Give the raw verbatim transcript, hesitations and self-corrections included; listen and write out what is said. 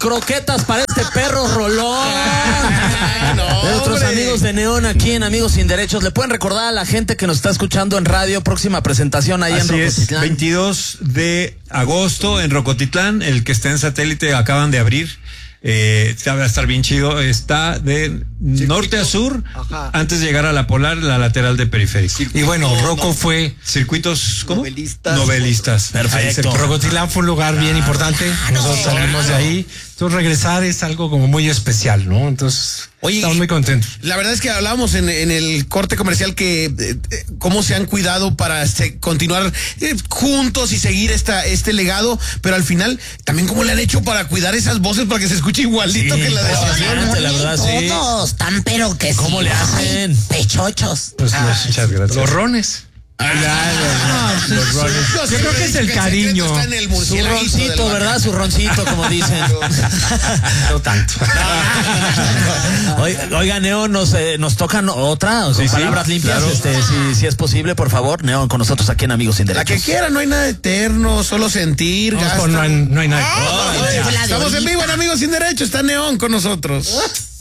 croquetas para este perro rolón. No, de nuestros hombre. amigos de Neón aquí en Amigos Sin Derechos. ¿Le pueden recordar a la gente que nos está escuchando en radio? Próxima presentación ahí Así en es, Rocotitlán. veintidós de agosto en Rocotitlán. El que está en satélite acaban de abrir. Eh, va a estar bien chido. Está de Circuito, norte a sur, ajá, antes de llegar a la Polar, la lateral de Periférico. Circuito, y bueno, Rocco no, fue circuitos, ¿cómo? Novelistas. Novelistas. Perfecto. Rocotitlán fue un lugar bien importante. Nosotros claro. salimos de ahí. Entonces regresar es algo como muy especial, ¿no? Entonces Oye, estamos muy contentos. La verdad es que hablábamos en, en el corte comercial que eh, eh, cómo se han cuidado para se, continuar eh, juntos y seguir esta este legado, pero al final también cómo le han hecho para cuidar esas voces para que se escuche igualito Sí, que la de oh, la verdad, sí. Todos tan pero que ¿Cómo sí, le hacen? ay, pechochos. Pues Ah, muchas gracias. Los rones. Ah, no, los rones. Yo Yo creo que es el cariño. Está en el Su murciélaguito del roncito, ¿verdad? Su roncito, como dicen. No tanto. Oiga, oiga, Neón, nos, eh, nos tocan otra, o sea, Sí, sí, palabras limpias, claro. este, si, si es posible, por favor, Neón, con nosotros aquí en Amigos Sin La Derechos. que quiera, no hay nada eterno, solo sentir, No, gasta. no hay, no hay nada. Ay, fue la de Estamos en ahorita. vivo en Amigos Sin Derecho, está Neón con nosotros.